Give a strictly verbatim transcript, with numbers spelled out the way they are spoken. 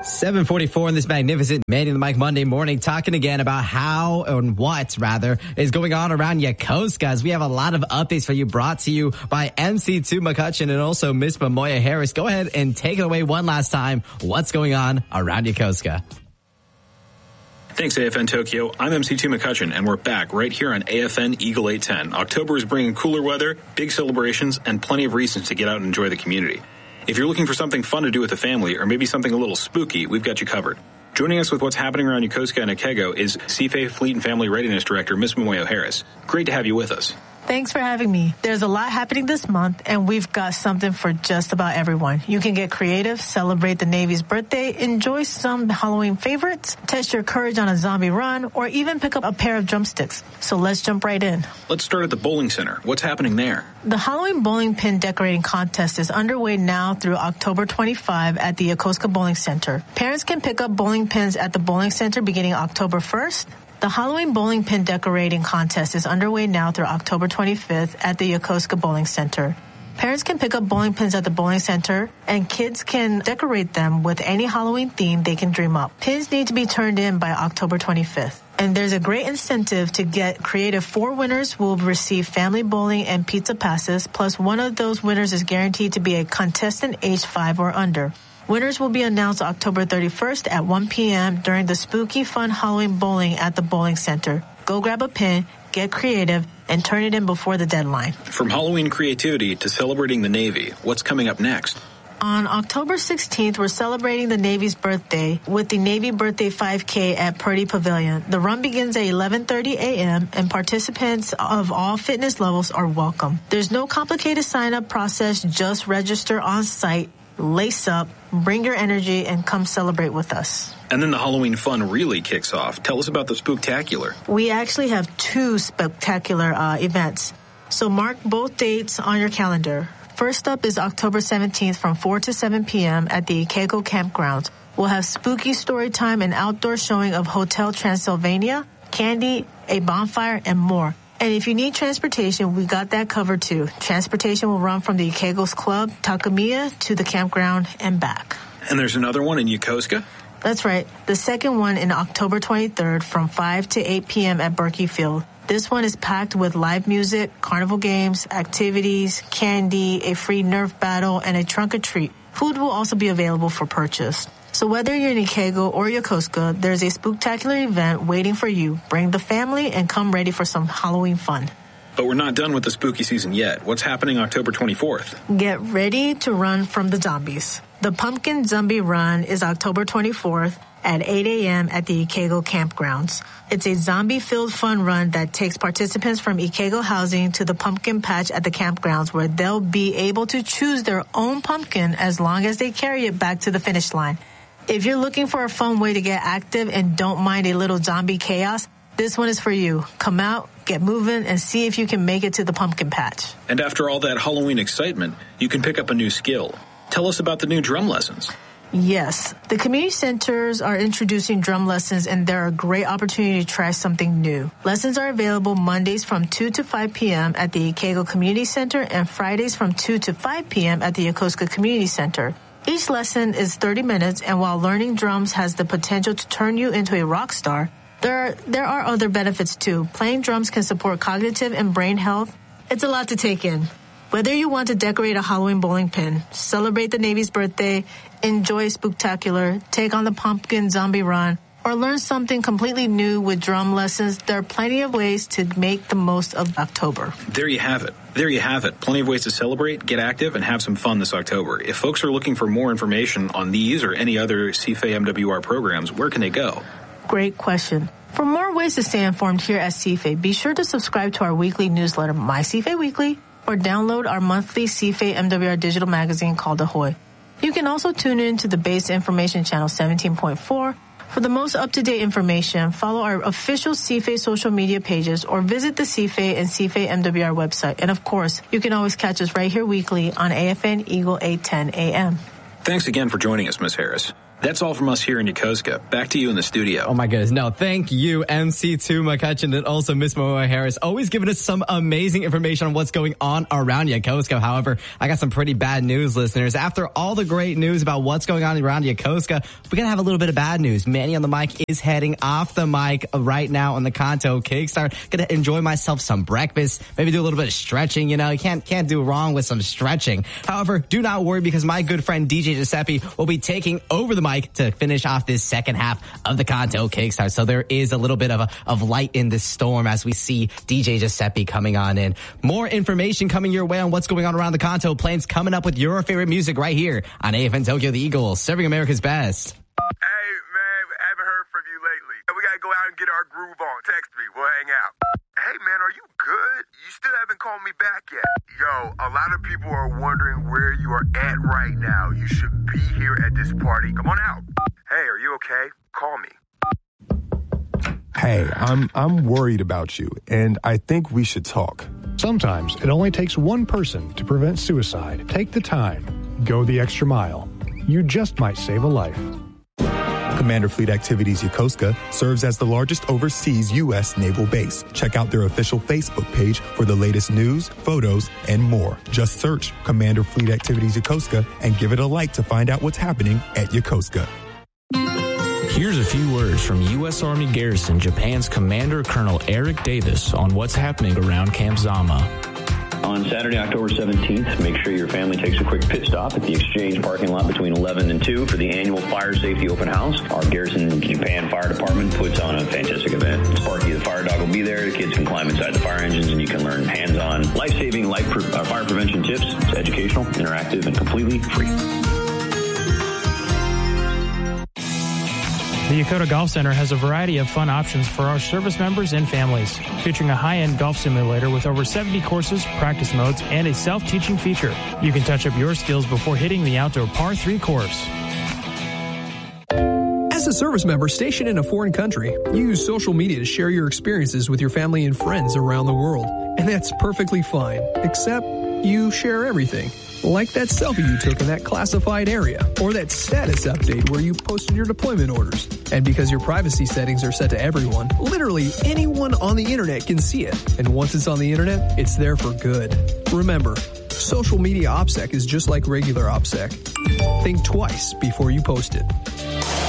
seven forty-four on this magnificent Man in the Mic Monday morning, talking again about how and what, rather, is going on around Yokosuka, as we have a lot of updates for you brought to you by M C two McCutcheon and also Miss Momoya Harris. Go ahead and take it away one last time. What's going on around Yokosuka? Thanks, A F N Tokyo. I'm M C two McCutcheon, and we're back right here on A F N Eagle eight ten. October is bringing cooler weather, big celebrations, and plenty of reasons to get out and enjoy the community. If you're looking for something fun to do with the family, or maybe something a little spooky, we've got you covered. Joining us with what's happening around Yokosuka and Ikego is C F A Fleet and Family Readiness Director, Miss Momoya Harris. Great to have you with us. Thanks for having me. There's a lot happening this month, and we've got something for just about everyone. You can get creative, celebrate the Navy's birthday, enjoy some Halloween favorites, test your courage on a zombie run, or even pick up a pair of drumsticks. So let's jump right in. Let's start at the bowling center. What's happening there? The Halloween bowling pin decorating contest is underway now through October twenty-fifth at the Yokosuka Bowling Center. Parents can pick up bowling pins at the bowling center beginning October first. The Halloween bowling pin decorating contest is underway now through October twenty-fifth at the Yokosuka Bowling Center. Parents can pick up bowling pins at the bowling center, and kids can decorate them with any Halloween theme they can dream up. Pins need to be turned in by October twenty-fifth. And there's a great incentive to get creative. Four winners will receive family bowling and pizza passes, plus one of those winners is guaranteed to be a contestant age five or under. Winners will be announced October thirty-first at one p.m. during the Spooky Fun Halloween Bowling at the Bowling Center. Go grab a pin, get creative, and turn it in before the deadline. From Halloween creativity to celebrating the Navy, what's coming up next? On October sixteenth, we're celebrating the Navy's birthday with the Navy Birthday five K at Purdy Pavilion. The run begins at eleven thirty a.m. and participants of all fitness levels are welcome. There's no complicated sign-up process, just register on site, lace up, bring your energy, and come celebrate with us. And then the Halloween fun really kicks off. Tell us about the Spooktacular. We actually have two spectacular uh, events, so mark both dates on your calendar. First up is October seventeenth from four to seven p.m. at the Ikego Campgrounds. We'll have spooky story time and outdoor showing of Hotel Transylvania, candy, a bonfire, and more. And if you need transportation, we got that covered too. Transportation will run from the Ikego's Club, Takamiya, to the campground and back. And there's another one in Yokosuka? That's right. The second one in October twenty-third from five to eight p.m. at Berkey Field. This one is packed with live music, carnival games, activities, candy, a free Nerf battle, and a trunk or treat. Food will also be available for purchase. So whether you're in Ikego or Yokosuka, there's a spooktacular event waiting for you. Bring the family and come ready for some Halloween fun. But we're not done with the spooky season yet. What's happening October twenty-fourth? Get ready to run from the zombies. The Pumpkin Zombie Run is October twenty-fourth at eight a.m. at the Ikego Campgrounds. It's a zombie-filled fun run that takes participants from Ikego Housing to the pumpkin patch at the campgrounds, where they'll be able to choose their own pumpkin as long as they carry it back to the finish line. If you're looking for a fun way to get active and don't mind a little zombie chaos, this one is for you. Come out, get moving, and see if you can make it to the pumpkin patch. And after all that Halloween excitement, you can pick up a new skill. Tell us about the new drum lessons. Yes, the community centers are introducing drum lessons, and they're a great opportunity to try something new. Lessons are available Mondays from two to five p.m. at the Ikego Community Center and Fridays from two to five p.m. at the Yokosuka Community Center. Each lesson is thirty minutes, and while learning drums has the potential to turn you into a rock star, there are, there are other benefits too. Playing drums can support cognitive and brain health. It's a lot to take in. Whether you want to decorate a Halloween bowling pin, celebrate the Navy's birthday, enjoy Spooktacular, take on the Pumpkin Zombie Run, or learn something completely new with drum lessons, there are plenty of ways to make the most of October. There you have it. There you have it. Plenty of ways to celebrate, get active, and have some fun this October. If folks are looking for more information on these or any other C F A M W R programs, where can they go? Great question. For more ways to stay informed here at C F A, be sure to subscribe to our weekly newsletter, My C F A Weekly, or download our monthly C F A M W R digital magazine called Ahoy. You can also tune in to the Base Information Channel seventeen point four. For the most up-to-date information, follow our official C F A social media pages or visit the C F A and C F A M W R website. And of course, you can always catch us right here weekly on A F N Eagle eight ten A M. Thanks again for joining us, Miz Harris. That's all from us here in Yokosuka. Back to you in the studio. Oh my goodness. No, thank you, M C two McCutcheon, and also Miss Moa Harris, always giving us some amazing information on what's going on around Yokosuka. However, I got some pretty bad news, listeners. After all the great news about what's going on around Yokosuka, we're going to have a little bit of bad news. Manny on the mic is heading off the mic right now on the Kanto Kickstart. Going to enjoy myself some breakfast, maybe do a little bit of stretching. You know, you can't, can't do wrong with some stretching. However, do not worry, because my good friend D J Giuseppe will be taking over the mic to finish off this second half of the Kanto Kickstart. So there is a little bit of a, of light in this storm as we see D J Giuseppe coming on in. More information coming your way on what's going on around the Kanto Plains, coming up with your favorite music right here on A F N Tokyo, the Eagle, serving America's best. Hey, man, I haven't heard from you lately. We got to go out and get our groove on. Text me. We'll hang out. Hey, man, are you good? You still haven't called me back yet. Yo, a lot of people are wondering where you are at right now. You should be here at this party. Come on out. Hey, are you okay? Call me. Hey, I'm I'm worried about you, and I think we should talk. Sometimes it only takes one person to prevent suicide. Take the time. Go the extra mile. You just might save a life. Commander Fleet Activities Yokosuka serves as the largest overseas U S naval base. Check out their official Facebook page for the latest news, photos, and more. Just search Commander Fleet Activities Yokosuka and give it a like to find out what's happening at Yokosuka. Here's a few words from U S Army Garrison Japan's Commander Colonel Eric Davis on what's happening around Camp Zama. On Saturday, October seventeenth, make sure your family takes a quick pit stop at the Exchange parking lot between eleven and two for the annual Fire Safety Open House. Our Garrison Japan Fire Department puts on a fantastic event. Sparky the fire dog will be there. The kids can climb inside the fire engines, and you can learn hands-on life-saving life pre- uh, fire prevention tips. It's educational, interactive, and completely free. The Yokota Golf Center has a variety of fun options for our service members and families, featuring a high-end golf simulator with over seventy courses, practice modes, and a self-teaching feature. You can touch up your skills before hitting the outdoor par three course. As a service member stationed in a foreign country, you use social media to share your experiences with your family and friends around the world. And that's perfectly fine, except you share everything. Like that selfie you took in that classified area, or that status update where you posted your deployment orders. And because your privacy settings are set to everyone, literally anyone on the internet can see it. And once it's on the internet, it's there for good. Remember, social media OPSEC is just like regular OPSEC. Think twice before you post it.